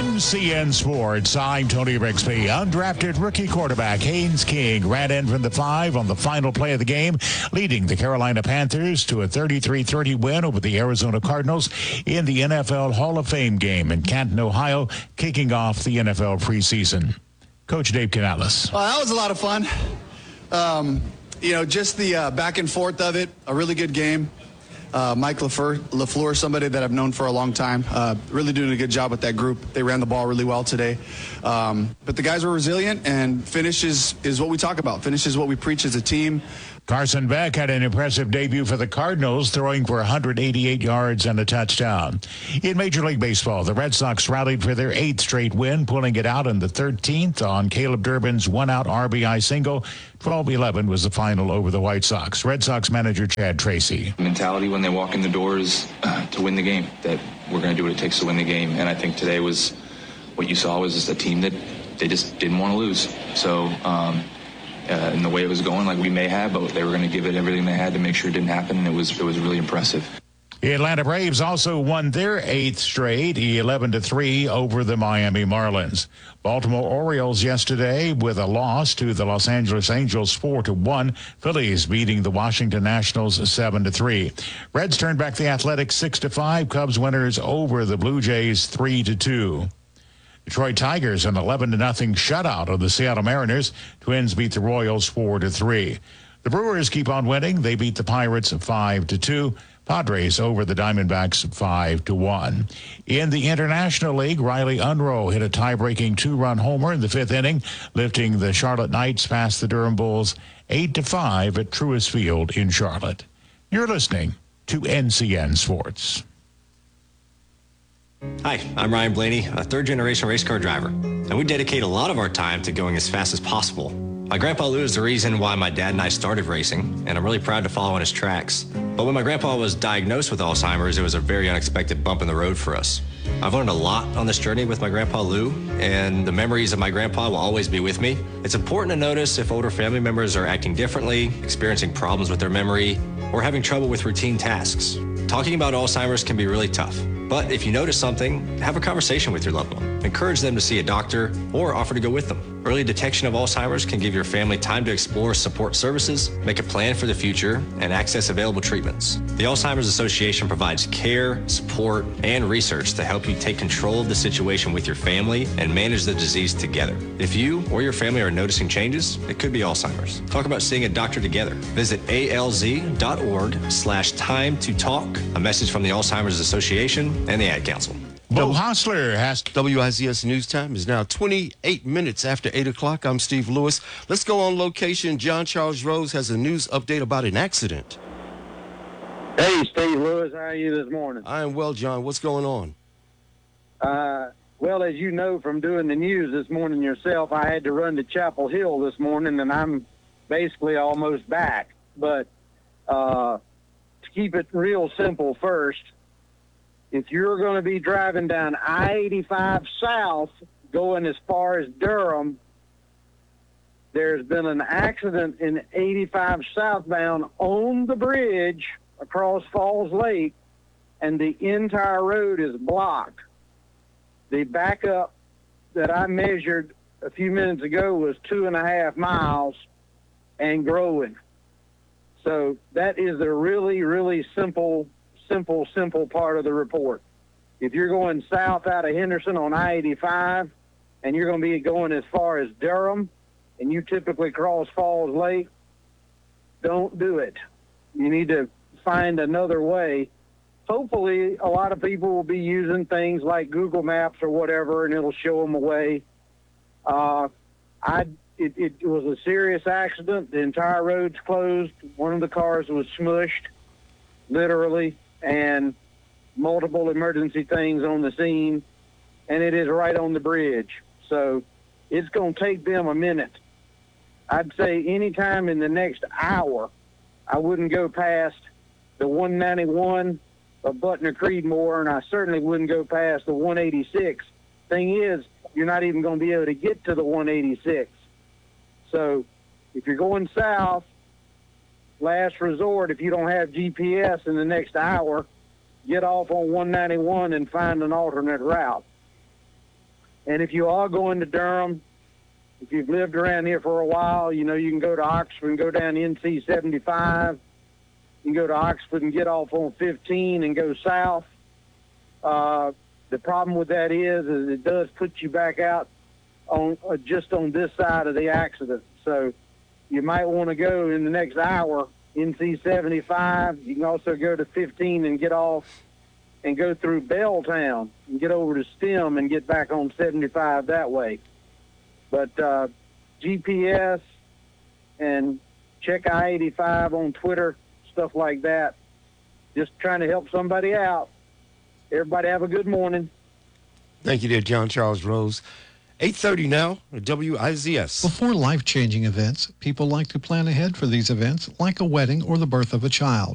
NCN Sports, I'm Tony Rixby. Undrafted rookie quarterback Haynes King ran in from the 5 on the final play of the game, leading the Carolina Panthers to a 33-30 win over the Arizona Cardinals in the NFL Hall of Fame game in Canton, Ohio, kicking off the NFL preseason. Coach Dave Canales. Well, that was a lot of fun. Just the back and forth of it, a really good game. Mike LaFleur, somebody that I've known for a long time, really doing a good job with that group. They ran the ball really well today. But the guys were resilient, and finish is what we talk about. Finish is what we preach as a team. Carson Beck had an impressive debut for the Cardinals, throwing for 188 yards and a touchdown. In Major League Baseball, the Red Sox rallied for their 8th straight win, pulling it out in the 13th on Caleb Durbin's one-out RBI single. 12-11 was the final over the White Sox. Red Sox manager Chad Tracy. Mentality when they walk in the doors to win the game, that we're going to do what it takes to win the game. And I think today was what you saw was just a team that they just didn't want to lose. So, in the way it was going, like we may have, but they were going to give it everything they had to make sure it didn't happen, and it was really impressive. The Atlanta Braves also won their 8th straight, 11-3 over the Miami Marlins. Baltimore Orioles yesterday with a loss to the Los Angeles Angels 4-1. Phillies beating the Washington Nationals 7-3. Reds turned back the Athletics 6-5. Cubs winners over the Blue Jays 3-2. Detroit Tigers an 11-0 shutout of the Seattle Mariners. Twins beat the Royals 4-3. The Brewers keep on winning. They beat the Pirates 5-2. Padres over the Diamondbacks 5-1. In the International League, Riley Unroe hit a tie-breaking 2-run homer in the 5th inning, lifting the Charlotte Knights past the Durham Bulls 8-5 at Truist Field in Charlotte. You're listening to NCN Sports. Hi, I'm Ryan Blaney, a third-generation race car driver, and we dedicate a lot of our time to going as fast as possible. My grandpa Lou is the reason why my dad and I started racing, and I'm really proud to follow in his tracks. But when my grandpa was diagnosed with Alzheimer's, it was a very unexpected bump in the road for us. I've learned a lot on this journey with my grandpa Lou, and the memories of my grandpa will always be with me. It's important to notice if older family members are acting differently, experiencing problems with their memory, or having trouble with routine tasks. Talking about Alzheimer's can be really tough, but if you notice something, have a conversation with your loved one. Encourage them to see a doctor or offer to go with them. Early detection of Alzheimer's can give your family time to explore support services, make a plan for the future, and access available treatments. The Alzheimer's Association provides care, support, and research to help you take control of the situation with your family and manage the disease together. If you or your family are noticing changes, it could be Alzheimer's. Talk about seeing a doctor together. Visit alz.org/time to talk. A message from the Alzheimer's Association and the Ad Council. Bo Hostler has WIZS News Time is now 28 minutes after 8 o'clock. I'm Steve Lewis. Let's go on location. John Charles Rose has a news update about an accident. Hey, Steve Lewis. How are you this morning? I am well, John. What's going on? Well, as you know from doing the news this morning yourself, I had to run to Chapel Hill this morning, and I'm basically almost back. But to keep it real simple first, if you're going to be driving down I-85 south, going as far as Durham, there's been an accident in 85 southbound on the bridge across Falls Lake, and the entire road is blocked. The backup that I measured a few minutes ago was 2.5 miles and growing. So that is a really, really simple part of the report. If you're going south out of Henderson on I-85 and you're going to be going as far as Durham and you typically cross Falls Lake, don't do it. You need to find another way. Hopefully a lot of people will be using things like Google Maps or whatever, and it'll show them a way. It was a serious accident. The entire road's closed. One of the cars was smushed, literally, and multiple emergency things on the scene, and it is right on the bridge. So it's going to take them a minute. I'd say anytime in the next hour, I wouldn't go past the 191 of Butner Creedmoor, and I certainly wouldn't go past the 186. Thing is, you're not even going to be able to get to the 186. So if you're going south, last resort, if you don't have GPS in the next hour, get off on 191 and find an alternate route. And if you are going to Durham, if you've lived around here for a while, you know, you can go to Oxford and go down NC 75. You can go to Oxford and get off on 15 and go south. The problem with that is it does put you back out on just on this side of the accident. So you might want to go in the next hour, NC 75. You can also go to 15 and get off and go through Belltown and get over to Stem and get back on 75 that way. But GPS and check I-85 on Twitter, stuff like that. Just trying to help somebody out. Everybody have a good morning. Thank you there, John Charles Rose. 8:30 now, WIZS. Before life-changing events, people like to plan ahead for these events, like a wedding or the birth of a child.